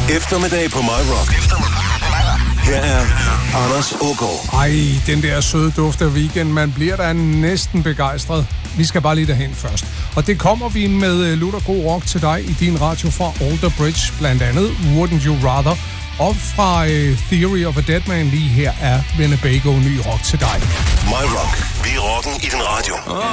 Eftermiddag på My Rock. Her er Anders Ågaard. Ej, den der søde duft af weekend, man bliver da næsten begejstret. Vi skal bare lige derhen først. Og det kommer vi med lutter god rock til dig i din radio fra Alder Bridge, blandt andet Wouldn't You Rather. Og fra Theory of a Dead Man lige her er Winnebago ny rock til dig. My Rock. Vi er rocken i din radio.